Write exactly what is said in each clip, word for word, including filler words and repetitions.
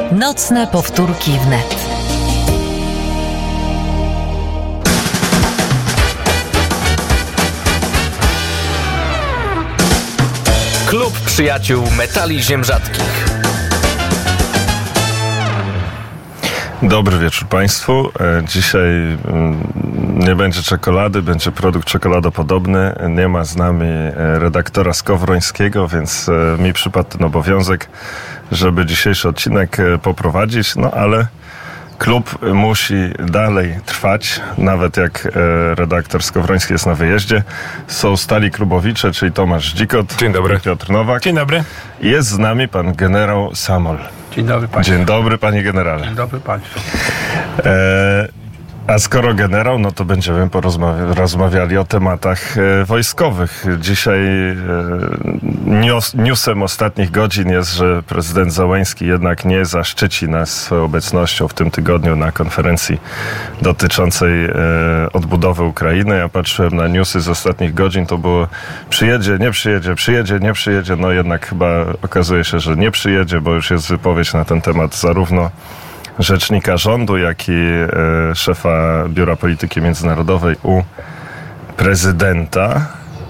Nocne powtórki wnet. Klub Przyjaciół Metali Ziem Rzadkich. Dobry wieczór Państwu. Dzisiaj nie będzie czekolady, będzie produkt czekoladopodobny. Nie ma z nami redaktora Skowrońskiego, więc mi przypadł ten obowiązek, żeby dzisiejszy odcinek poprowadzić. No ale klub musi dalej trwać, nawet jak redaktor Skowroński jest na wyjeździe. Są stali klubowicze, czyli Tomasz Dzikot. Dzień dobry. Piotr Nowak. Dzień dobry. Jest z nami pan generał Samol. Dzień dobry Państwu. Dzień dobry, panie generale. Dzień dobry Państwu. E, a skoro generał, no to będziemy porozmawia- rozmawiali o tematach e, wojskowych. Dzisiaj e, news, newsem ostatnich godzin jest, że prezydent Zełenski jednak nie zaszczyci nas swoją obecnością w tym tygodniu na konferencji dotyczącej e, odbudowy Ukrainy. Ja patrzyłem na newsy z ostatnich godzin, to było przyjedzie, nie przyjedzie, przyjedzie, nie przyjedzie. No jednak chyba okazuje się, że nie przyjedzie, bo już jest wypowiedź na ten temat zarówno rzecznika rządu, jak i e, szefa Biura Polityki Międzynarodowej u prezydenta.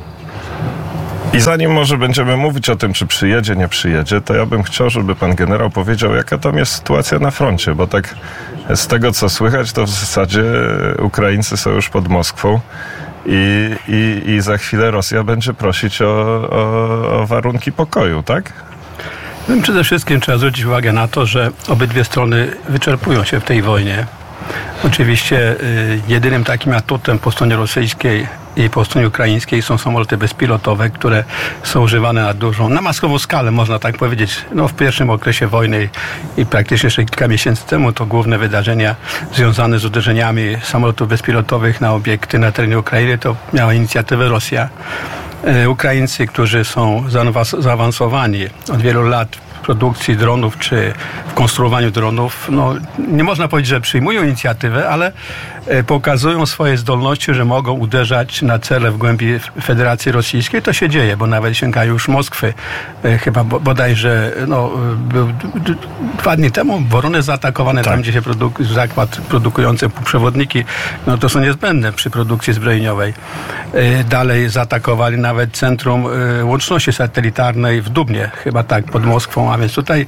I zanim może będziemy mówić o tym, czy przyjedzie, nie przyjedzie, to ja bym chciał, żeby pan generał powiedział, jaka tam jest sytuacja na froncie, bo tak z tego, co słychać, to w zasadzie Ukraińcy są już pod Moskwą i, i, i za chwilę Rosja będzie prosić o, o, o warunki pokoju, tak? No, przede wszystkim trzeba zwrócić uwagę na to, że obydwie strony wyczerpują się w tej wojnie. Oczywiście y, jedynym takim atutem po stronie rosyjskiej i po stronie ukraińskiej są samoloty bezpilotowe, które są używane na dużą, na masową skalę, można tak powiedzieć. No, w pierwszym okresie wojny i praktycznie jeszcze kilka miesięcy temu to główne wydarzenia związane z uderzeniami samolotów bezpilotowych na obiekty na terenie Ukrainy to miała inicjatywę Rosja. Ukraińcy, którzy są zaawansowani od wielu lat w produkcji dronów czy w konstruowaniu dronów, no nie można powiedzieć, że przyjmują inicjatywę, ale pokazują swoje zdolności, że mogą uderzać na cele w głębi Federacji Rosyjskiej. To się dzieje, bo nawet sięgają już Moskwy. Chyba bodajże no, był dwa dni temu Woronezh zaatakowany, tak. Tam gdzie się produk- zakład produkujący półprzewodniki, no to są niezbędne przy produkcji zbrojeniowej. Dalej zaatakowali nawet Centrum Łączności Satelitarnej w Dubnie, chyba tak, pod Moskwą, a więc tutaj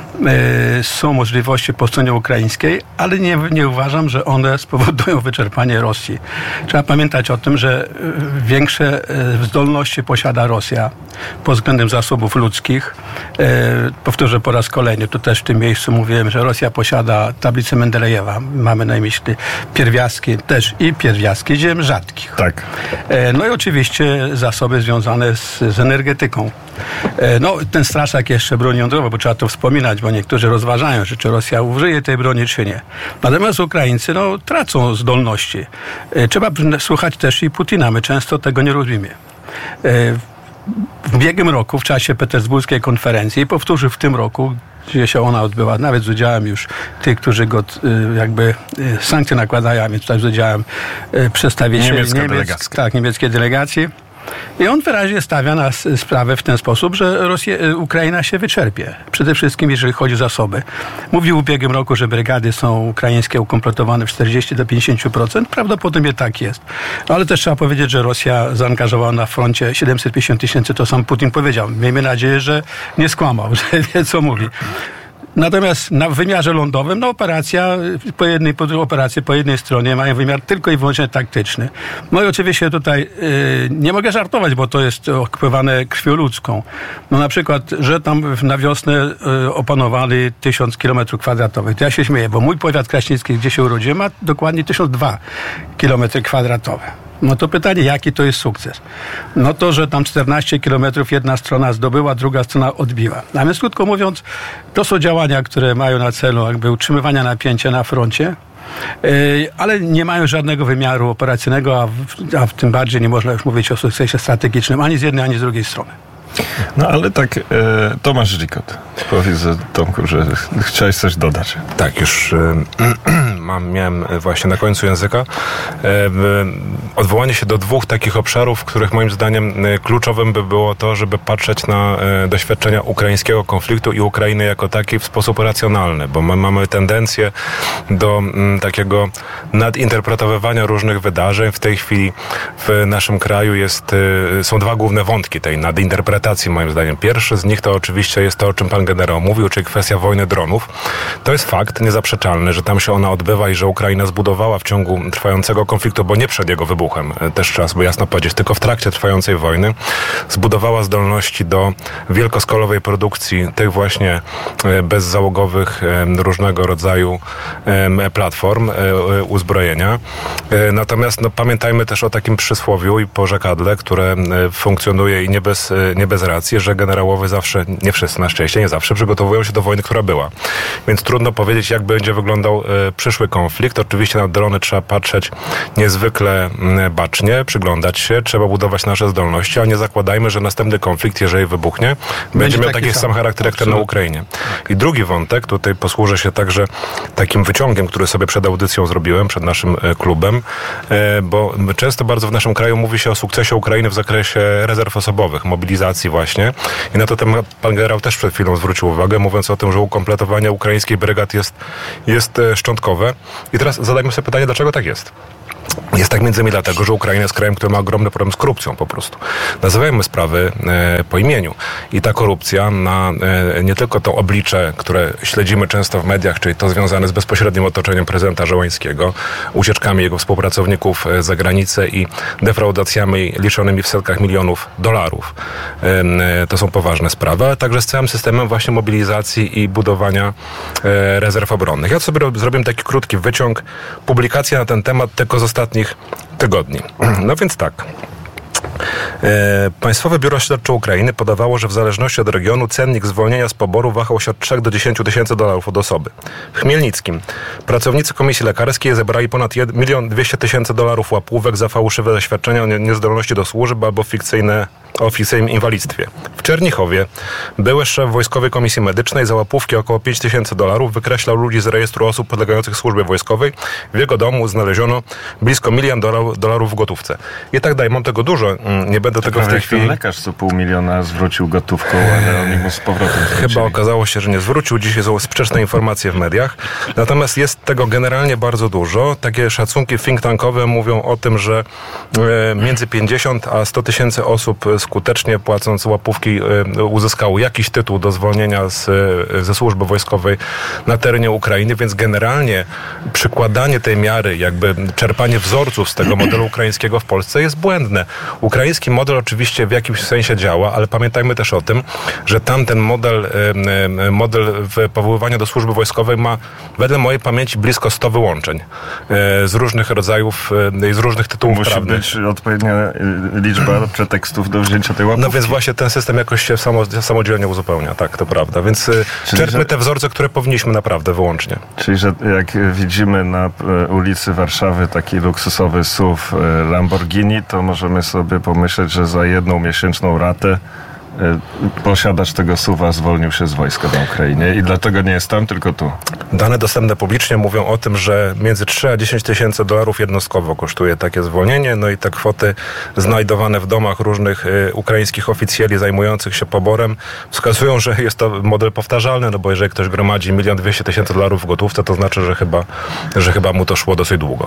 są możliwości po stronie ukraińskiej, ale nie, nie uważam, że one spowodują wyczerpanie Rosji. Trzeba pamiętać o tym, że większe zdolności posiada Rosja pod względem zasobów ludzkich. Powtórzę po raz kolejny, tu też w tym miejscu mówiłem, że Rosja posiada tablicę Mendelejewa. Mamy na myśli pierwiastki też i pierwiastki ziem rzadkich. Tak. No i oczywiście zasoby związane z, z energetyką. No, ten straszak jeszcze broni jądrowej, bo trzeba to wspominać, bo niektórzy rozważają, że czy Rosja użyje tej broni, czy nie. Natomiast Ukraińcy, no, tracą zdolności. Trzeba słuchać też i Putina. My często tego nie robimy. W ubiegłym roku, w czasie petersburskiej konferencji, powtórzę w tym roku, gdzie się ona odbyła, nawet z udziałem już tych, którzy go jakby sankcje nakładają, a więc tutaj z udziałem przedstawicieli Niemiecka Niemiec, tak, niemieckiej delegacji. I on wyraźnie stawia na sprawę w ten sposób, że Rosja, Ukraina się wyczerpie. Przede wszystkim, jeżeli chodzi o zasoby. Mówił w ubiegłym roku, że brygady są ukraińskie ukompletowane w czterdzieści do pięćdziesiąt procent. Prawdopodobnie tak jest. No, ale też trzeba powiedzieć, że Rosja zaangażowała na froncie siedemset pięćdziesiąt tysięcy, to sam Putin powiedział. Miejmy nadzieję, że nie skłamał, że wie, co mówi. Natomiast na wymiarze lądowym, no operacja po jednej, po operacje po jednej stronie mają wymiar tylko i wyłącznie taktyczny. No i oczywiście tutaj y, nie mogę żartować, bo to jest okupywane krwią ludzką. No na przykład, że tam na wiosnę y, opanowali tysiąc kilometrów kwadratowych. To ja się śmieję, bo mój powiat kraśnicki, gdzie się urodziłem, ma dokładnie tysiąc dwa kilometry kwadratowe. No to pytanie, jaki to jest sukces? No to, że tam czternaście kilometrów jedna strona zdobyła, druga strona odbiła. A więc krótko mówiąc, to są działania, które mają na celu jakby utrzymywania napięcia na froncie, yy, ale nie mają żadnego wymiaru operacyjnego, a, w, a w tym bardziej nie można już mówić o sukcesie strategicznym ani z jednej, ani z drugiej strony. No ale tak, e, Tomasz Dzikot, powiedz Tomku, że chciałeś coś dodać. Tak, już e, mam, miałem właśnie na końcu języka, odwołanie się do dwóch takich obszarów, w których moim zdaniem kluczowym by było to, żeby patrzeć na doświadczenia ukraińskiego konfliktu i Ukrainy jako takiej w sposób racjonalny, bo my mamy tendencję do takiego nadinterpretowywania różnych wydarzeń. W tej chwili w naszym kraju jest, są dwa główne wątki tej nadinterpretacji moim zdaniem. Pierwszy z nich to oczywiście jest to, o czym pan generał mówił, czyli kwestia wojny dronów. To jest fakt niezaprzeczalny, że tam się ona odbywa i że Ukraina zbudowała w ciągu trwającego konfliktu, bo nie przed jego wybuchem, też trzeba sobie jasno powiedzieć, tylko w trakcie trwającej wojny, zbudowała zdolności do wielkoskalowej produkcji tych właśnie bezzałogowych różnego rodzaju platform uzbrojenia. Natomiast no, pamiętajmy też o takim przysłowiu i porzekadle, które funkcjonuje i nie bez, nie bez racji, że generałowie zawsze, nie wszyscy na szczęście, nie zawsze przygotowują się do wojny, która była. Więc trudno powiedzieć, jak będzie wyglądał e, przyszły konflikt. Oczywiście na drony trzeba patrzeć niezwykle m, bacznie, przyglądać się, trzeba budować nasze zdolności, a nie zakładajmy, że następny konflikt, jeżeli wybuchnie, będzie, będzie miał taki sam charakter jak ten na Ukrainie. I drugi wątek, tutaj posłużę się także takim wyciągiem, który sobie przed audycją zrobiłem, przed naszym e, klubem, e, bo często bardzo w naszym kraju mówi się o sukcesie Ukrainy w zakresie rezerw osobowych, mobilizacji właśnie. I na to temat pan generał też przed chwilą zwrócił uwagę, mówiąc o tym, że ukompletowanie ukraińskiej brygad jest, jest szczątkowe. I teraz zadajmy sobie pytanie, dlaczego tak jest? Jest tak między innymi dlatego, że Ukraina jest krajem, który ma ogromny problem z korupcją po prostu. Nazywajmy sprawy e, po imieniu. I ta korupcja ma e, nie tylko to oblicze, które śledzimy często w mediach, czyli to związane z bezpośrednim otoczeniem prezydenta Żołańskiego, ucieczkami jego współpracowników e, za granicę i defraudacjami liczonymi w setkach milionów dolarów. E, to są poważne sprawy, ale także z całym systemem właśnie mobilizacji i budowania e, rezerw obronnych. Ja sobie zrobiłem taki krótki wyciąg, publikacja na ten temat tylko z ostatnich tygodni. No więc tak. Państwowe Biuro Śledcze Ukrainy podawało, że w zależności od regionu cennik zwolnienia z poboru wahał się od trzech do dziesięciu tysięcy dolarów od osoby. W Chmielnickim pracownicy Komisji Lekarskiej zebrali ponad milion dwieście tysięcy dolarów łapówek za fałszywe zaświadczenia o niezdolności do służby albo fikcyjne o fikcyjnym inwalidztwie. W Czernichowie były szef Wojskowej Komisji Medycznej za łapówki około pięć tysięcy dolarów wykreślał ludzi z rejestru osób podlegających służbie wojskowej. W jego domu znaleziono blisko milion dolarów, dolarów w gotówce. I tak dalej. Mam tego dużo. Nie będę to tego w tej chwili... lekarz co pół miliona zwrócił gotówką, ale oni mu z powrotem zwrócili. Chyba okazało się, że nie zwrócił. Dzisiaj są sprzeczne informacje w mediach. Natomiast jest tego generalnie bardzo dużo. Takie szacunki think tankowe mówią o tym, że między pięćdziesiąt a sto tysięcy osób skutecznie płacąc łapówki uzyskało jakiś tytuł do zwolnienia z, ze służby wojskowej na terenie Ukrainy, więc generalnie przykładanie tej miary, jakby czerpanie wzorców z tego modelu ukraińskiego w Polsce jest błędne. Ukraiński model oczywiście w jakimś sensie działa, ale pamiętajmy też o tym, że tamten model, model powoływania do służby wojskowej ma wedle mojej pamięci blisko sto wyłączeń z różnych rodzajów, z różnych tytułów Musi prawnych. Musi być odpowiednia liczba pretekstów do wzięcia tej łapówki. No więc właśnie ten system jakoś się samo, samodzielnie uzupełnia, tak, to prawda. Więc Czyli czerpmy że... te wzorce, które powinniśmy naprawdę wyłącznie. Czyli, że jak widzimy na ulicy Warszawy taki luksusowy S U V Lamborghini, to możemy sobie pomyśleć, że za jedną miesięczną ratę posiadacz tego S U V-a zwolnił się z wojska na Ukrainie i dlatego nie jest tam, tylko tu. Dane dostępne publicznie mówią o tym, że między trzy a dziesięć tysięcy dolarów jednostkowo kosztuje takie zwolnienie, no i te kwoty znajdowane w domach różnych y, ukraińskich oficjeli zajmujących się poborem wskazują, że jest to model powtarzalny, no bo jeżeli ktoś gromadzi milion dwieście tysięcy dolarów w gotówce, to znaczy, że chyba, że chyba mu to szło dosyć długo.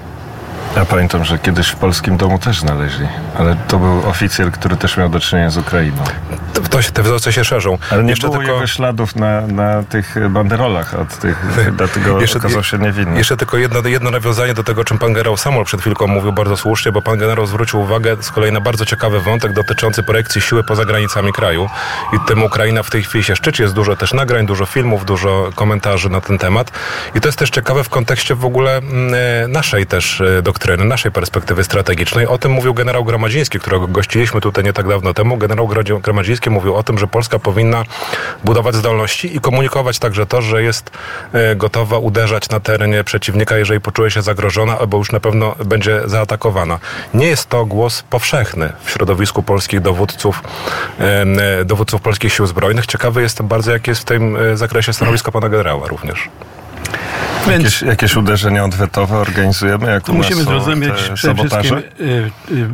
Ja pamiętam, że kiedyś w polskim domu też znaleźli, ale to był oficjel, który też miał do czynienia z Ukrainą. To, to się, te wzorce się szerzą. Ale nie Jeszcze było tylko... jego śladów na, na tych banderolach od tych, dlatego jeszcze, okazał się niewinny. Jeszcze tylko jedno, jedno nawiązanie do tego, o czym pan generał Samol przed chwilką mówił bardzo słusznie, bo pan generał zwrócił uwagę z kolei na bardzo ciekawy wątek dotyczący projekcji siły poza granicami kraju i tym Ukraina w tej chwili się szczyci. Jest dużo też nagrań, dużo filmów, dużo komentarzy na ten temat i to jest też ciekawe w kontekście w ogóle e, naszej też doktryny, naszej perspektywy strategicznej. O tym mówił generał Gromadziński, którego gościliśmy tutaj nie tak dawno temu. Generał Gromadziński mówił o tym, że Polska powinna budować zdolności i komunikować także to, że jest gotowa uderzać na terenie przeciwnika, jeżeli poczuje się zagrożona, albo już na pewno będzie zaatakowana. Nie jest to głos powszechny w środowisku polskich dowódców, dowódców polskich sił zbrojnych. Ciekawy jestem bardzo, jakie jest w tym zakresie stanowisko pana generała również. Więc jakieś, jakieś uderzenia odwetowe organizujemy? Jak to u nas musimy są zrozumieć te przede wszystkim, sabotaże? y,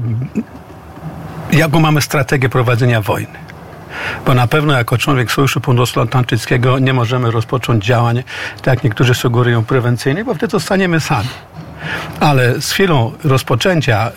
y, jaką mamy strategię prowadzenia wojny. Bo na pewno jako członek Sojuszu Północnoatlantyckiego nie możemy rozpocząć działań, tak jak niektórzy sugerują, prewencyjnych, bo wtedy zostaniemy sami. Ale z chwilą rozpoczęcia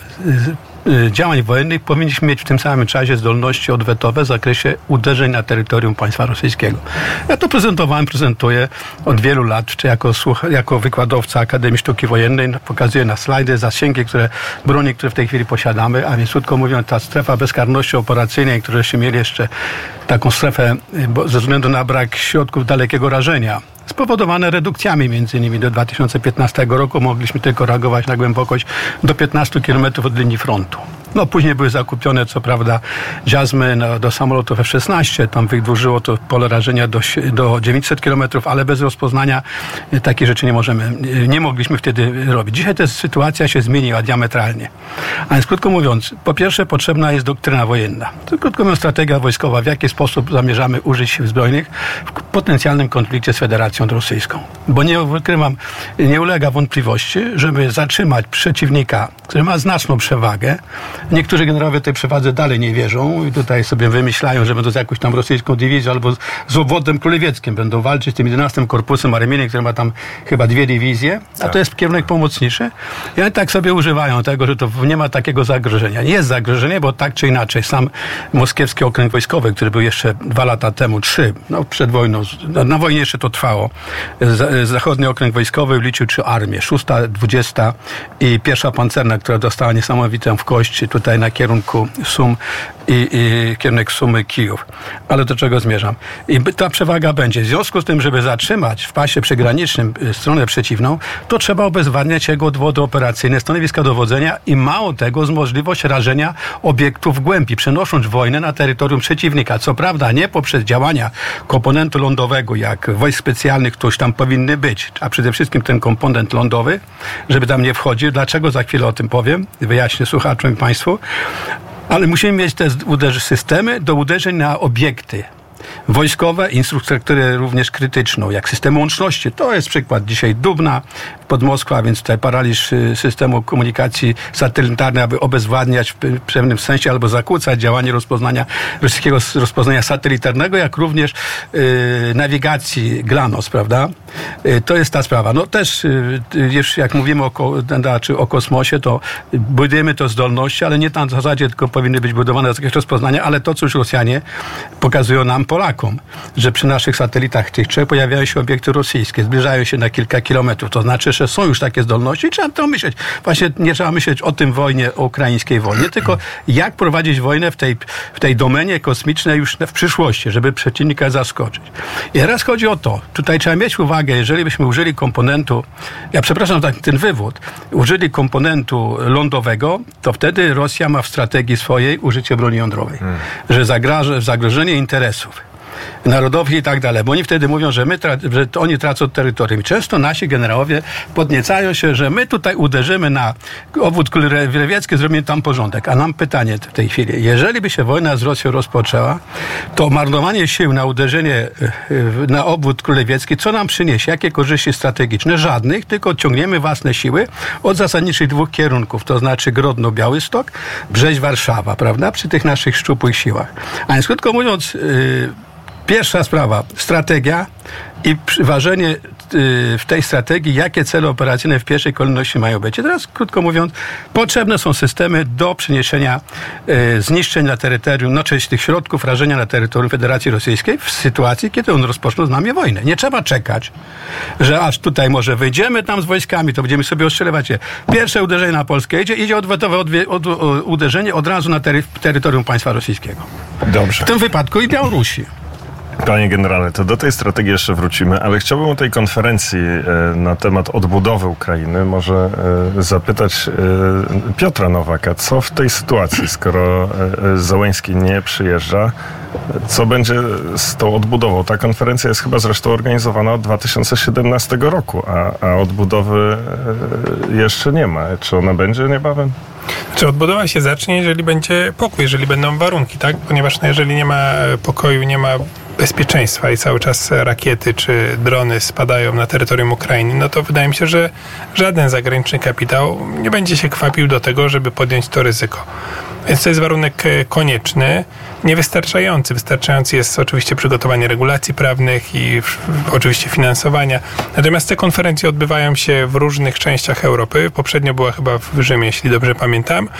działań wojennych powinniśmy mieć w tym samym czasie zdolności odwetowe w zakresie uderzeń na terytorium państwa rosyjskiego. Ja to prezentowałem, prezentuję od wielu lat, czy jako, jako wykładowca Akademii Sztuki Wojennej, pokazuję na slajdy zasięgi, które, broni, które w tej chwili posiadamy, a więc krótko mówiąc, ta strefa bezkarności operacyjnej, któreśmy mieli jeszcze taką strefę bo ze względu na brak środków dalekiego rażenia, spowodowane redukcjami między innymi do dwa tysiące piętnastego roku mogliśmy tylko reagować na głębokość do piętnastu kilometrów od linii frontu. No później były zakupione co prawda Jazzmy no, do samolotów F szesnaście, tam wydłużyło to pole rażenia do, do dziewięćset kilometrów, ale bez rozpoznania takie rzeczy nie możemy, nie mogliśmy wtedy robić. Dzisiaj ta sytuacja się zmieniła diametralnie. A więc krótko mówiąc, po pierwsze potrzebna jest doktryna wojenna. To krótko mówiąc strategia wojskowa, w jaki sposób zamierzamy użyć sił zbrojnych w potencjalnym konflikcie z Federacją Rosyjską. Bo nie ukrywam, nie ulega wątpliwości, żeby zatrzymać przeciwnika, który ma znaczną przewagę. Niektórzy generałowie tej przewadze dalej nie wierzą i tutaj sobie wymyślają, że będą z jakąś tam rosyjską dywizją albo z obwodem królewieckim będą walczyć z tym jedenastym Korpusem Armii, który ma tam chyba dwie dywizje, a tak. To jest kierunek pomocniczy. I oni tak sobie używają tego, że to nie ma takiego zagrożenia. Jest zagrożenie, bo tak czy inaczej sam moskiewski okręg wojskowy, który był jeszcze dwa lata temu, trzy, no przed wojną, na wojnie jeszcze to trwało, zachodni okręg wojskowy liczył trzy armie, szósta, dwudziesta i pierwsza pancerna, która dostała niesamowitą w kość tutaj na kierunku Sum i, i kierunek Sumy Kijów. Ale do czego zmierzam? I ta przewaga będzie. W związku z tym, żeby zatrzymać w pasie przygranicznym stronę przeciwną, to trzeba obezwładniać jego odwody operacyjne, stanowiska dowodzenia i mało tego z możliwość rażenia obiektów głębi, przenosząc wojnę na terytorium przeciwnika. Co prawda nie poprzez działania komponentu lądowego, jak wojsk specjalnych, którzy tam powinny być, a przede wszystkim ten komponent lądowy, żeby tam nie wchodził. Dlaczego? Za chwilę o tym powiem. Wyjaśnię słuchaczom i Państwu. Ale musimy mieć te systemy do uderzeń na obiekty wojskowe, infrastrukturę również krytyczną, jak systemy łączności. To jest przykład dzisiaj Dubna pod Moskwą, a więc tutaj paraliż systemu komunikacji satelitarnej, aby obezwładniać w pewnym sensie albo zakłócać działanie rozpoznania rosyjskiego rozpoznania satelitarnego, jak również yy, nawigacji GLONASS, prawda? Yy, to jest ta sprawa. No też, yy, już jak mówimy o, czy o kosmosie, to budujemy to zdolności, ale nie tam w zasadzie tylko powinny być budowane jakieś rozpoznania, ale to, co już Rosjanie pokazują nam, Polakom, że przy naszych satelitach tych trzech pojawiają się obiekty rosyjskie, zbliżają się na kilka kilometrów. To znaczy, że są już takie zdolności i trzeba to myśleć. Właśnie nie trzeba myśleć o tym wojnie, o ukraińskiej wojnie, tylko jak prowadzić wojnę w tej, w tej domenie kosmicznej już w przyszłości, żeby przeciwnika zaskoczyć. I teraz chodzi o to, tutaj trzeba mieć uwagę, jeżeli byśmy użyli komponentu, ja przepraszam za ten wywód, użyli komponentu lądowego, to wtedy Rosja ma w strategii swojej użycie broni jądrowej, hmm. że zagraża, zagrożenie interesów narodowych i tak dalej, bo oni wtedy mówią, że, my tra- że to oni tracą terytorium. Często nasi generałowie podniecają się, że my tutaj uderzymy na obwód królewiecki, zrobimy tam porządek. A nam pytanie w tej chwili, jeżeli by się wojna z Rosją rozpoczęła, to marnowanie sił na uderzenie na obwód królewiecki, co nam przyniesie? Jakie korzyści strategiczne? Żadnych, tylko odciągniemy własne siły od zasadniczych dwóch kierunków, to znaczy Grodno-Białystok, Brześć-Warszawa, prawda? Przy tych naszych szczupłych siłach. A więc krótko mówiąc, yy, pierwsza sprawa, strategia i ważenie w tej strategii, jakie cele operacyjne w pierwszej kolejności mają być. I teraz, krótko mówiąc, potrzebne są systemy do przyniesienia e, zniszczeń na terytorium, no czyli tych środków rażenia na terytorium Federacji Rosyjskiej w sytuacji, kiedy on rozpoczną z nami wojnę. Nie trzeba czekać, że aż tutaj może wyjdziemy tam z wojskami, to będziemy sobie ostrzeliwać je. Pierwsze uderzenie na Polskę idzie, idzie odwetowe odwie, od, od, uderzenie od razu na tery, terytorium państwa rosyjskiego. Dobrze. W tym wypadku i Białorusi. Panie generale, to do tej strategii jeszcze wrócimy, ale chciałbym o tej konferencji e, na temat odbudowy Ukrainy może e, zapytać e, Piotra Nowaka, co w tej sytuacji, skoro e, Zełenski nie przyjeżdża, co będzie z tą odbudową? Ta konferencja jest chyba zresztą organizowana od dwa tysiące siedemnastego roku, a, a odbudowy e, jeszcze nie ma. Czy ona będzie niebawem? Czy odbudowa się zacznie, jeżeli będzie pokój, jeżeli będą warunki, tak? Ponieważ no, jeżeli nie ma pokoju, nie ma bezpieczeństwa i cały czas rakiety czy drony spadają na terytorium Ukrainy, no to wydaje mi się, że żaden zagraniczny kapitał nie będzie się kwapił do tego, żeby podjąć to ryzyko. Więc to jest warunek konieczny, niewystarczający. Wystarczający jest oczywiście przygotowanie regulacji prawnych i w, oczywiście finansowania. Natomiast te konferencje odbywają się w różnych częściach Europy. Poprzednio była chyba w Rzymie, jeśli dobrze pamiętam.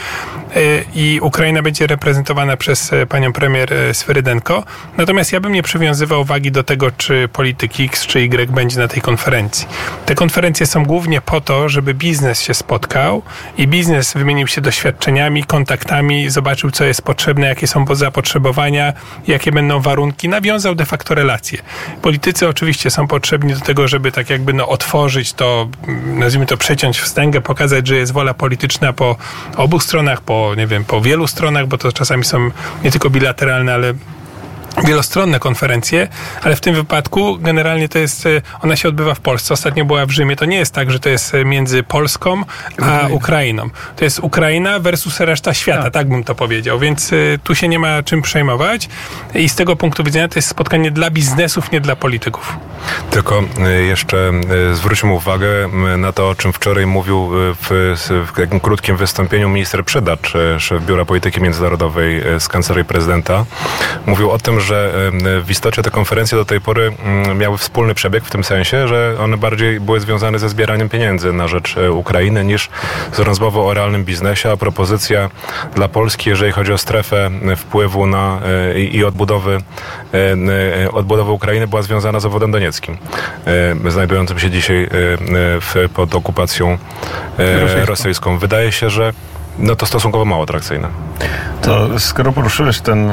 I Ukraina będzie reprezentowana przez panią premier Swerydenko. Natomiast ja bym nie przywiązywał wagi do tego, czy polityk X czy Y będzie na tej konferencji. Te konferencje są głównie po to, żeby biznes się spotkał i biznes wymienił się doświadczeniami, kontaktami, zobaczył, co jest potrzebne, jakie są zapotrzebowania, jakie będą warunki, nawiązał de facto relacje. Politycy oczywiście są potrzebni do tego, żeby tak jakby no otworzyć to, nazwijmy to przeciąć wstęgę, pokazać, że jest wola polityczna po obu stronach, po, nie wiem, po wielu stronach, bo to czasami są nie tylko bilateralne, ale wielostronne konferencje, ale w tym wypadku generalnie to jest, ona się odbywa w Polsce. Ostatnio była w Rzymie. To nie jest tak, że to jest między Polską a Ukraina. Ukrainą. To jest Ukraina versus reszta świata, tak. tak bym to powiedział. Więc y, tu się nie ma czym przejmować i z tego punktu widzenia to jest spotkanie dla biznesów, nie dla polityków. Tylko y, jeszcze y, zwróćmy uwagę na to, o czym wczoraj mówił w, w takim krótkim wystąpieniu minister Przydacz, szef Biura Polityki Międzynarodowej z Kancelarii Prezydenta. Mówił o tym, że w istocie te konferencje do tej pory miały wspólny przebieg w tym sensie, że one bardziej były związane ze zbieraniem pieniędzy na rzecz Ukrainy niż z rozmową o realnym biznesie, a propozycja dla Polski, jeżeli chodzi o strefę wpływu na i, i odbudowy, odbudowy Ukrainy była związana z obwodem donieckim, znajdującym się dzisiaj w, pod okupacją rosyjską. Wydaje się, że no to stosunkowo mało atrakcyjne. To skoro poruszyłeś ten,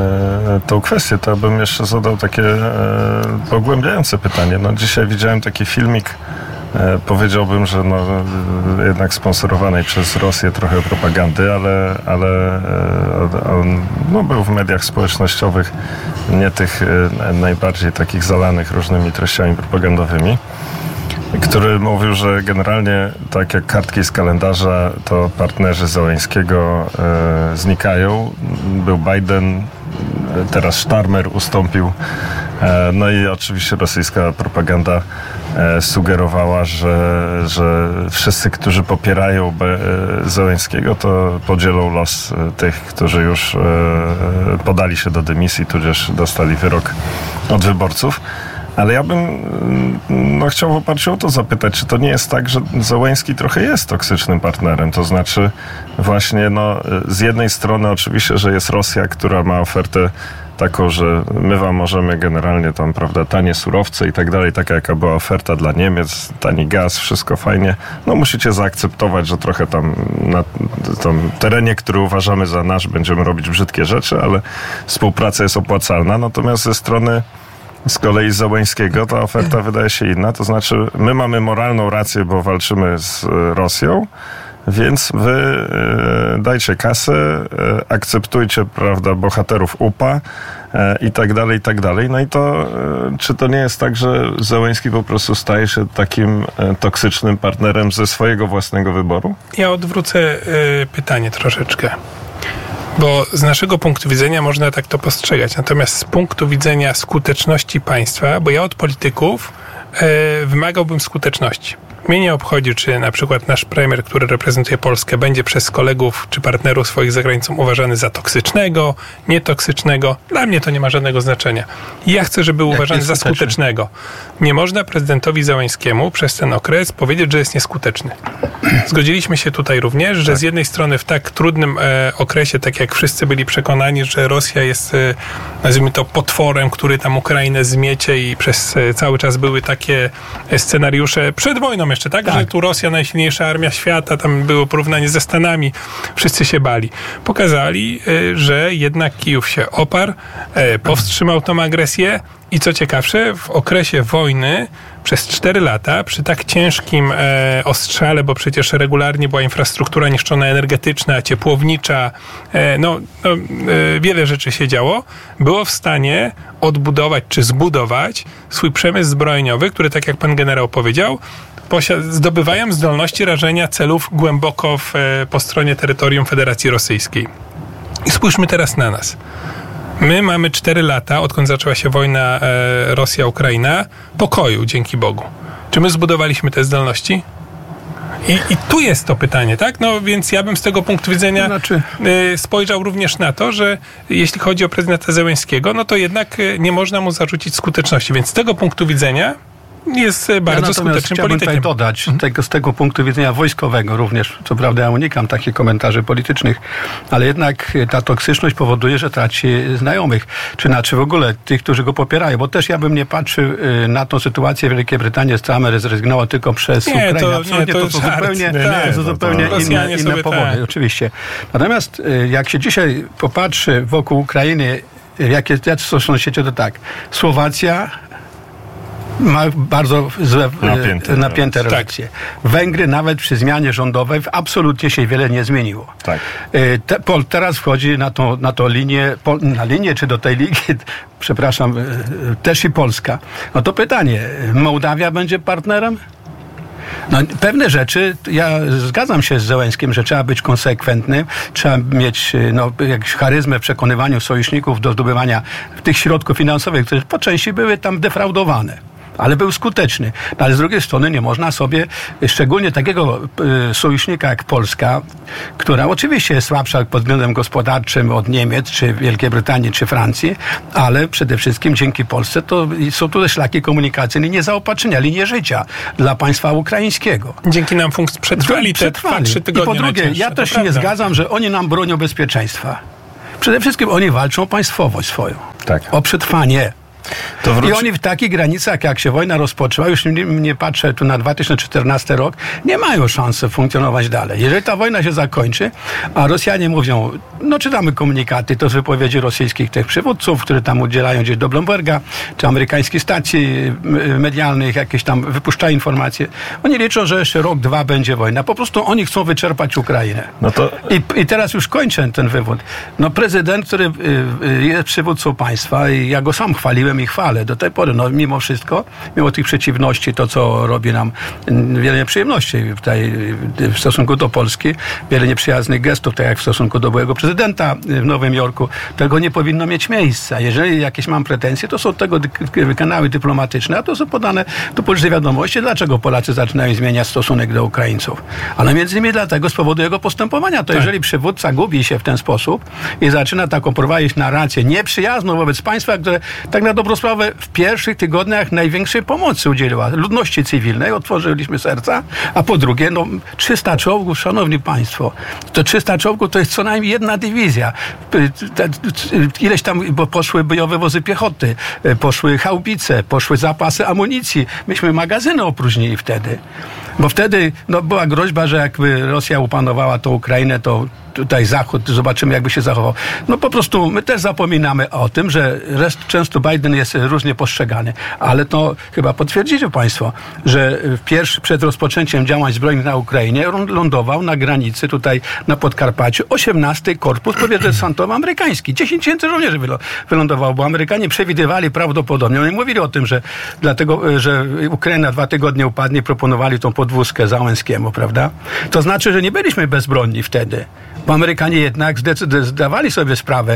tą kwestię, to bym jeszcze zadał takie pogłębiające pytanie. No dzisiaj widziałem taki filmik, powiedziałbym, że no, jednak sponsorowanej przez Rosję trochę propagandy, ale, ale on no, był w mediach społecznościowych, nie tych najbardziej takich zalanych różnymi treściami propagandowymi, który mówił, że generalnie tak jak kartki z kalendarza, to partnerzy Zełenskiego e, znikają. Był Biden, teraz Starmer ustąpił. E, no i oczywiście rosyjska propaganda e, sugerowała, że, że wszyscy, którzy popierają Be, e, Zełenskiego, to podzielą los e, tych, którzy już e, podali się do dymisji, tudzież dostali wyrok od wyborców. Ale ja bym no, chciał w oparciu o to zapytać, czy to nie jest tak, że Zełenski trochę jest toksycznym partnerem? To znaczy właśnie no, z jednej strony oczywiście, że jest Rosja, która ma ofertę taką, że my wam możemy generalnie tam, prawda, tanie surowce i tak dalej, taka jaka była oferta dla Niemiec, tani gaz, wszystko fajnie. No musicie zaakceptować, że trochę tam na tym terenie, który uważamy za nasz, będziemy robić brzydkie rzeczy, ale współpraca jest opłacalna. Natomiast ze strony z kolei Zełenskiego ta oferta wydaje się inna, to znaczy my mamy moralną rację, bo walczymy z Rosją, więc wy e, dajcie kasę, e, akceptujcie, prawda, bohaterów U P A e, i tak dalej, i tak dalej. No i to, e, czy to nie jest tak, że Zełenski po prostu staje się takim e, toksycznym partnerem ze swojego własnego wyboru? Ja odwrócę e, pytanie troszeczkę. Bo z naszego punktu widzenia można tak to postrzegać. Natomiast z punktu widzenia skuteczności państwa, bo ja od polityków e, wymagałbym skuteczności. Mnie nie obchodzi, czy na przykład nasz premier, który reprezentuje Polskę, będzie przez kolegów czy partnerów swoich za granicą uważany za toksycznego, nietoksycznego. Dla mnie to nie ma żadnego znaczenia. I ja chcę, żeby był uważany za skutecznego. Nie można prezydentowi Zełenskiemu przez ten okres powiedzieć, że jest nieskuteczny. Zgodziliśmy się tutaj również, że tak. z jednej strony w tak trudnym e, okresie, tak jak wszyscy byli przekonani, że Rosja jest, e, nazwijmy to, potworem, który tam Ukrainę zmiecie i przez e, cały czas były takie scenariusze przed wojną jeszcze, tak? tak? Że tu Rosja, najsilniejsza armia świata, tam było porównanie ze Stanami, wszyscy się bali. Pokazali, e, że jednak Kijów się oparł, e, powstrzymał tą agresję i co ciekawsze, w okresie wojny przez cztery lata, przy tak ciężkim e, ostrzale, bo przecież regularnie była infrastruktura niszczona energetyczna, ciepłownicza, e, no, no e, wiele rzeczy się działo, było w stanie odbudować czy zbudować swój przemysł zbrojeniowy, który, tak jak pan generał powiedział, posi- zdobywają zdolności rażenia celów głęboko w, e, po stronie terytorium Federacji Rosyjskiej. I spójrzmy teraz na nas. My mamy cztery lata, odkąd zaczęła się wojna e, Rosja-Ukraina, pokoju, dzięki Bogu. Czy my zbudowaliśmy te zdolności? I, I tu jest to pytanie, tak? No więc ja bym z tego punktu widzenia znaczy... y, spojrzał również na to, że jeśli chodzi o prezydenta Zełenskiego, no to jednak y, nie można mu zarzucić skuteczności. Więc z tego punktu widzenia jest bardzo ja skutecznym chciałbym politykiem. tutaj dodać, mhm. tego, z tego punktu widzenia wojskowego również, co prawda ja unikam takich komentarzy politycznych, ale jednak ta toksyczność powoduje, że traci znajomych, czy znaczy w ogóle tych, którzy go popierają, bo też ja bym nie patrzył na tą sytuację Wielkiej Brytanii, Starmer zrezygnowała tylko przez nie, Ukrainę. To, Absolutnie nie, to, to są żart. zupełnie, nie, nie, to są zupełnie to, to inne, inne powody, tak. oczywiście. Natomiast jak się dzisiaj popatrzy wokół Ukrainy, jakie są sąsiedzi, to tak, Słowacja ma bardzo złe, napięte, napięte relacje. Tak. Węgry nawet przy zmianie rządowej absolutnie się wiele nie zmieniło. Tak. Te, Pol teraz wchodzi na tą, na tą linię, na linię czy do tej ligi, przepraszam, też i Polska. No to pytanie, Mołdawia będzie partnerem? No, pewne rzeczy, ja zgadzam się z Zełenskim, że trzeba być konsekwentnym, trzeba mieć no, jakąś charyzmę w przekonywaniu sojuszników do zdobywania tych środków finansowych, które po części były tam defraudowane. Ale był skuteczny. Ale z drugiej strony nie można sobie, szczególnie takiego y, sojusznika jak Polska, która oczywiście jest słabsza pod względem gospodarczym od Niemiec, czy Wielkiej Brytanii, czy Francji, ale przede wszystkim dzięki Polsce to są tu szlaki komunikacyjne nie zaopatrzenia, linie życia dla państwa ukraińskiego. Dzięki nam funkcj przetrwali, przetrwali. te dwa, trzy tygodnie. I po drugie, ja też się nie zgadzam, że oni nam bronią bezpieczeństwa. Przede wszystkim oni walczą o państwowość swoją. Tak. O przetrwanie. To wróci... I oni w takich granicach, jak się wojna rozpoczęła, już nie, nie patrzę tu na dwa tysiące czternasty rok, nie mają szansy funkcjonować dalej. Jeżeli ta wojna się zakończy, a Rosjanie mówią, no czytamy komunikaty, to z wypowiedzi rosyjskich tych przywódców, które tam udzielają gdzieś do Bloomberga, czy amerykańskich stacji medialnych, jakieś tam wypuszczają informacje. Oni liczą, że jeszcze rok, dwa będzie wojna. Po prostu oni chcą wyczerpać Ukrainę. No to... I, I teraz już kończę ten wywód. No prezydent, który jest przywódcą państwa i ja go sam chwaliłem i chwalę do tej pory, no mimo wszystko, mimo tych przeciwności, to co robi nam wiele nieprzyjemności tutaj w stosunku do Polski, wiele nieprzyjaznych gestów, tak jak w stosunku do byłego prezydenta w Nowym Jorku, tego nie powinno mieć miejsca. Jeżeli jakieś mam pretensje, to są tego kanały dyplomatyczne, a to są podane do publicznej wiadomości, dlaczego Polacy zaczynają zmieniać stosunek do Ukraińców. Ale między innymi dlatego z powodu jego postępowania. To tak. Jeżeli przywódca gubi się w ten sposób i zaczyna taką prowadzić narrację nieprzyjazną wobec państwa, które tak na dobrą sprawę w pierwszych tygodniach największej pomocy udzieliła ludności cywilnej, otworzyliśmy serca, a po drugie, no trzysta czołgów, szanowni państwo, to trzysta czołgów to jest co najmniej jedna dywizja. Ileś tam bo poszły bojowe wozy piechoty, poszły haubice, poszły zapasy amunicji. Myśmy magazyny opróżnili wtedy. Bo wtedy no, była groźba, że jakby Rosja upanowała tą Ukrainę, to tutaj Zachód, zobaczymy jakby się zachował. No po prostu my też zapominamy o tym, że rest, często Biden jest różnie postrzegany, ale to chyba potwierdzicie państwo, że pierwszy przed rozpoczęciem działań zbrojnych na Ukrainie lądował na granicy tutaj na Podkarpaciu osiemnasty Korpus Powietrzno-Desantowy amerykański. dziesięć tysięcy żołnierzy wylądowało, bo Amerykanie przewidywali prawdopodobnie, oni mówili o tym, że dlatego, że Ukraina dwa tygodnie upadnie, proponowali tą podwózkę Załęskiemu, prawda? To znaczy, że nie byliśmy bezbronni wtedy. Bo Amerykanie jednak zdawali sobie sprawę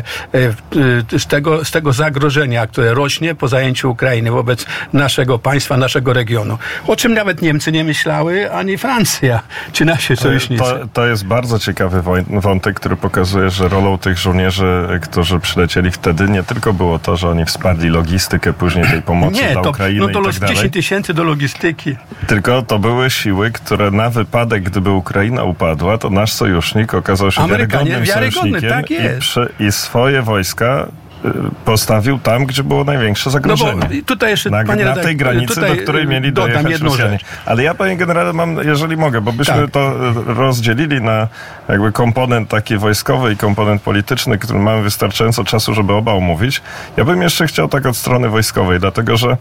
z tego, z tego zagrożenia, które rośnie po zajęciu Ukrainy wobec naszego państwa, naszego regionu. O czym nawet Niemcy nie myślały, ani Francja, czy nasi sojusznicy. To, to jest bardzo ciekawy wątek, który pokazuje, że rolą tych żołnierzy, którzy przylecieli wtedy, nie tylko było to, że oni wsparli logistykę później tej pomocy nie, dla to, Ukrainy no to i los tak dalej. dziesięć tysięcy do logistyki. Tylko to były siły, które na wypadek, gdyby Ukraina upadła, to nasz sojusznik okazał się wiarygodnym sojusznikiem tak jest. I, przy, i swoje wojska postawił tam, gdzie było największe zagrożenie. No bo tutaj jeszcze, na, panie na tej granicy, do której mieli dojechać Rosjanie. Ale ja, panie generale, mam, jeżeli mogę, bo byśmy tak. to rozdzielili na jakby komponent taki wojskowy i komponent polityczny, który mamy wystarczająco czasu, żeby oba omówić. Ja bym jeszcze chciał tak od strony wojskowej, dlatego że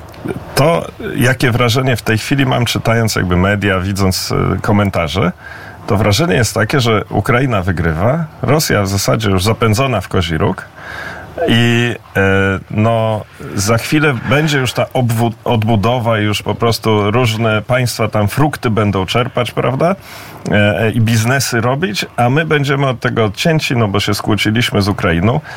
to, jakie wrażenie w tej chwili mam, czytając jakby media, widząc komentarze, to wrażenie jest takie, że Ukraina wygrywa, Rosja w zasadzie już zapędzona w kozi róg i e, no za chwilę będzie już ta obwód, odbudowa i już po prostu różne państwa tam frukty będą czerpać, prawda? E, I biznesy robić, a my będziemy od tego odcięci, no bo się skłóciliśmy z Ukrainą.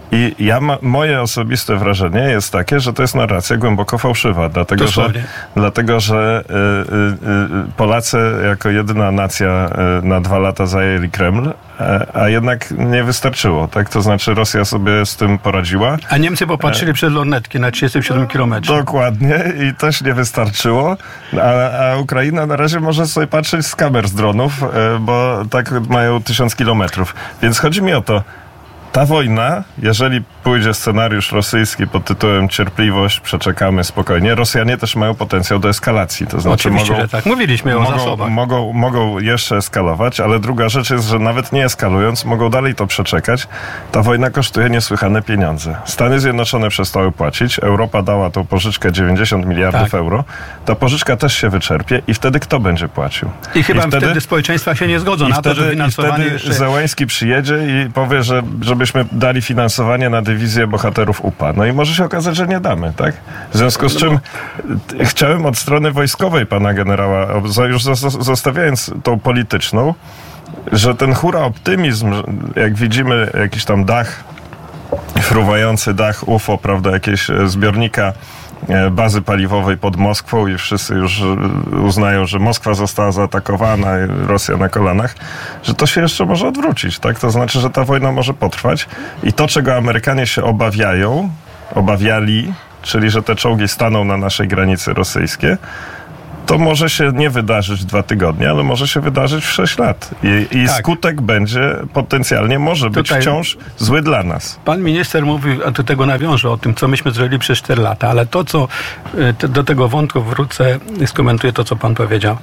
I ja ma, moje osobiste wrażenie jest takie, że to jest narracja głęboko fałszywa, dlatego że, dlatego, że y, y, y, Polacy jako jedyna nacja y, na dwa lata zajęli Kreml, a, a jednak nie wystarczyło, tak? To znaczy Rosja sobie z tym poradziła. A Niemcy popatrzyli e... przez lornetki na trzydzieści siedem kilometrów. Dokładnie i też nie wystarczyło, a, a Ukraina na razie może sobie patrzeć z kamer z dronów, y, bo tak mają tysiąc kilometrów. Więc chodzi mi o to, ta wojna, jeżeli pójdzie scenariusz rosyjski pod tytułem cierpliwość, przeczekamy spokojnie, Rosjanie też mają potencjał do eskalacji. To znaczy Oczywiście, mogą, że tak. Mówiliśmy o mogą, zasobach. Mogą, mogą jeszcze eskalować, ale druga rzecz jest, że nawet nie eskalując, mogą dalej to przeczekać. Ta wojna kosztuje niesłychane pieniądze. Stany Zjednoczone przestały płacić, Europa dała tą pożyczkę dziewięćdziesiąt miliardów tak. euro. Ta pożyczka też się wyczerpie i wtedy kto będzie płacił? I chyba I wtedy, wtedy społeczeństwa się nie zgodzą na wtedy, to, że finansowanie i wtedy jeszcze... Zełenski przyjedzie i powie, że żeby byśmy dali finansowanie na dywizję bohaterów U P A. No i może się okazać, że nie damy, tak? W związku z czym chciałem od strony wojskowej pana generała, już zostawiając tą polityczną, że ten hura optymizm, jak widzimy jakiś tam dach, fruwający dach U F O, prawda, jakieś zbiornika bazy paliwowej pod Moskwą i wszyscy już uznają, że Moskwa została zaatakowana i Rosja na kolanach, że to się jeszcze może odwrócić, tak? To znaczy, że ta wojna może potrwać i to, czego Amerykanie się obawiają, obawiali, czyli, że te czołgi staną na naszej granicy rosyjskiej, to może się nie wydarzyć w dwa tygodnie, ale może się wydarzyć w sześć lat. I, i tak. skutek będzie potencjalnie, może być Tutaj wciąż zły dla nas. Pan minister mówił, a do tego nawiążę, o tym, co myśmy zrobili przez cztery lata, ale to, co te, do tego wątku wrócę i skomentuję to, co pan powiedział.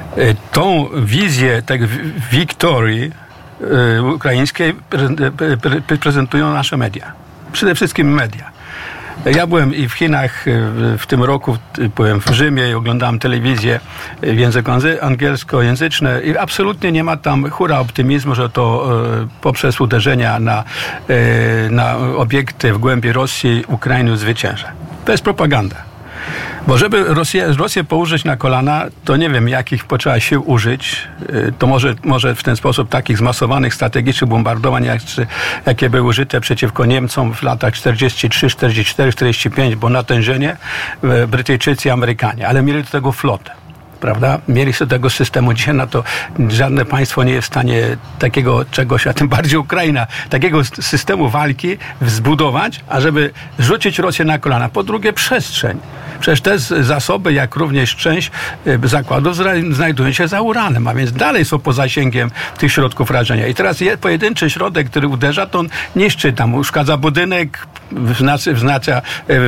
Tą wizję tej wiktorii ukraińskiej prezentują nasze media. Przede wszystkim media. Ja byłem i w Chinach w tym roku, byłem w Rzymie i oglądałem telewizję w języku angielskojęzyczny i absolutnie nie ma tam hura optymizmu, że to poprzez uderzenia na, na obiekty w głębi Rosji Ukrainę zwycięży. To jest propaganda. Bo żeby Rosję, Rosję położyć na kolana, to nie wiem, jakich potrzeba sił użyć. To może, może w ten sposób takich zmasowanych strategicznych bombardowań, jak, jakie były użyte przeciwko Niemcom w latach czterdziestym trzecim, czterdziestym czwartym, czterdziestym piątym, bo natężenie Brytyjczycy i Amerykanie. Ale mieli do tego flotę. Prawda? Mieli sobie tego systemu. Dzisiaj na to żadne państwo nie jest w stanie takiego czegoś, a tym bardziej Ukraina, takiego systemu walki zbudować, ażeby rzucić Rosję na kolana. Po drugie, przestrzeń. Przecież te zasoby, jak również część zakładów znajdują się za Uranem, a więc dalej są poza zasięgiem tych środków rażenia. I teraz pojedynczy środek, który uderza, to on niszczy tam, uszkadza budynek, wznacza, wznacza,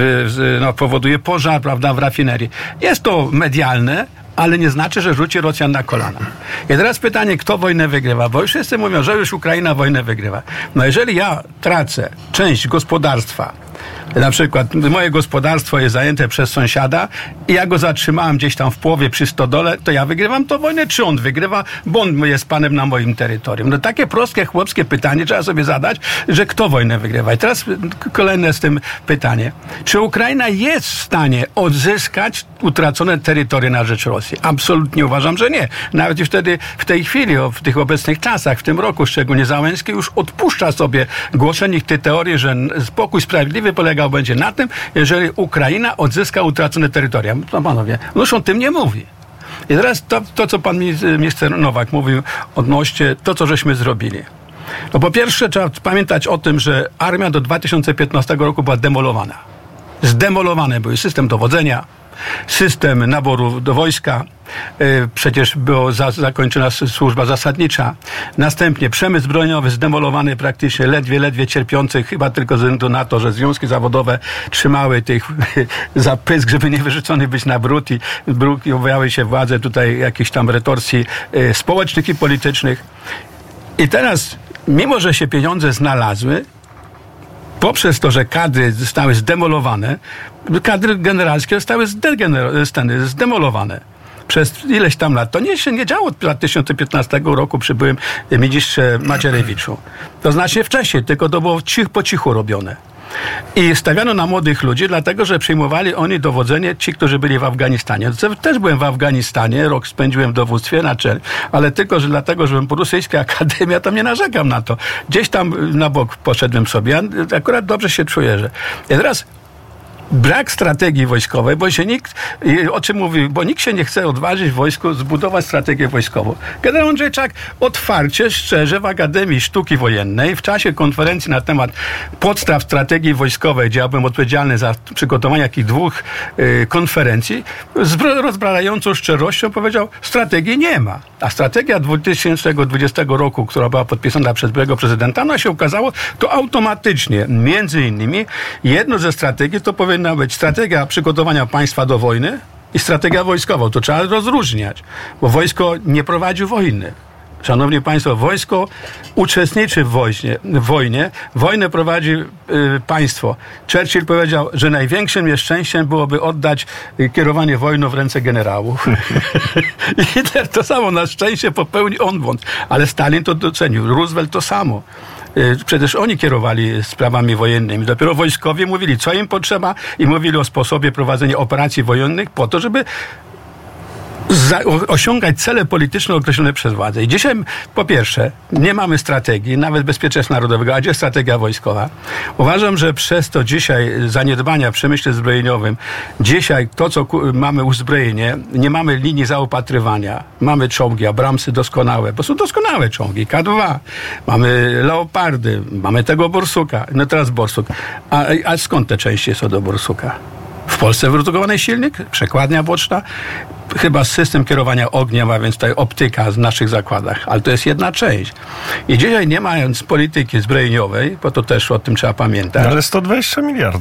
no, powoduje pożar, prawda, w rafinerii. Jest to medialne, ale nie znaczy, że rzuci Rosjan na kolana. I teraz pytanie, kto wojnę wygrywa? Bo już wszyscy mówią, że już Ukraina wojnę wygrywa. No jeżeli ja tracę część gospodarstwa, na przykład moje gospodarstwo jest zajęte przez sąsiada i ja go zatrzymałem gdzieś tam w połowie przy stodole, to ja wygrywam tą wojnę, czy on wygrywa, bo on jest panem na moim terytorium. No takie proste, chłopskie pytanie trzeba sobie zadać, że kto wojnę wygrywa. I teraz kolejne z tym pytanie. Czy Ukraina jest w stanie odzyskać utracone terytoria na rzecz Rosji? Absolutnie uważam, że nie. Nawet i wtedy, w tej chwili, w tych obecnych czasach, w tym roku szczególnie Załęski już odpuszcza sobie głoszenie tej teorii, że spokój sprawiedliwy polegał będzie na tym, jeżeli Ukraina odzyska utracone terytoria. No panowie, już on tym nie mówi. I teraz to, to co pan minister Nowak mówił odnośnie to, co żeśmy zrobili. No po pierwsze trzeba pamiętać o tym, że armia do dwa tysiące piętnastego roku była demolowana. Zdemolowany był system dowodzenia, system naboru do wojska, przecież była za, zakończona służba zasadnicza. Następnie przemysł zbrojeniowy zdemolowany praktycznie, ledwie, ledwie cierpiący, chyba tylko ze względu na to, że związki zawodowe trzymały tych za pysk, żeby nie wyrzucony być na brud i, brud i objawiały się władze tutaj jakichś tam retorsji y, społecznych i politycznych. I teraz, mimo że się pieniądze znalazły, poprzez to, że kadry zostały zdemolowane, kadry generalskie zostały zdegener- zdemolowane. przez ileś tam lat. To nie się nie działo od dwa tysiące piętnastego roku przy byłym ministrze Macierewiczu. To znacznie wcześniej, tylko to było cich, po cichu robione. I stawiano na młodych ludzi, dlatego, że przyjmowali oni dowodzenie, ci, którzy byli w Afganistanie. Też byłem w Afganistanie, rok spędziłem w dowództwie na czele, ale tylko, że dlatego, że byłem po rosyjskiej akademii, to nie narzekam na to. Gdzieś tam na bok poszedłem sobie, akurat dobrze się czuję, że... I teraz brak strategii wojskowej, bo się nikt, o czym mówi, bo nikt się nie chce odważyć w wojsku zbudować strategię wojskową. Generał Andrzejczak otwarcie, szczerze w Akademii Sztuki Wojennej w czasie konferencji na temat podstaw strategii wojskowej, gdzie ja byłem odpowiedzialny za przygotowanie takich dwóch y, konferencji, z rozbrajającą szczerością powiedział, strategii nie ma. A strategia dwa tysiące dwudziestego roku, która była podpisana przez byłego prezydenta, no się okazało, to automatycznie, między innymi, jedno ze strategii to powinna być strategia przygotowania państwa do wojny i strategia wojskowa. To trzeba rozróżniać, bo wojsko nie prowadzi wojny. Szanowni Państwo, wojsko uczestniczy w wojnie. W wojnie. Wojnę prowadzi y, państwo. Churchill powiedział, że największym nieszczęściem byłoby oddać y, kierowanie wojną w ręce generałów. I Hitler to samo na szczęście popełnił on błąd. Ale Stalin to docenił. Roosevelt to samo. Przecież oni kierowali sprawami wojennymi. Dopiero wojskowie mówili, co im potrzeba i mówili o sposobie prowadzenia operacji wojennych po to, żeby za, osiągać cele polityczne określone przez władzę. I dzisiaj, po pierwsze, nie mamy strategii, nawet bezpieczeństwa narodowego, a gdzie strategia wojskowa? Uważam, że przez to dzisiaj zaniedbania w przemyśle zbrojeniowym, dzisiaj to, co mamy uzbrojenie, nie mamy linii zaopatrywania. Mamy czołgi, Abramsy doskonałe, bo są doskonałe czołgi, K dwa. Mamy Leopardy, mamy tego Borsuka. No teraz Borsuk. A, a skąd te części są do Borsuka? W Polsce wyprodukowany silnik, przekładnia boczna, chyba system kierowania ogniem, a więc tutaj optyka w naszych zakładach, ale to jest jedna część. I dzisiaj nie mając polityki zbrojeniowej, bo to też o tym trzeba pamiętać. Ale sto dwadzieścia miliardów.